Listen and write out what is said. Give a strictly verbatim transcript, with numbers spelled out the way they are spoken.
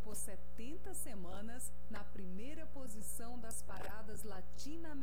por setenta semanas na primeira posição das paradas latino-americanas.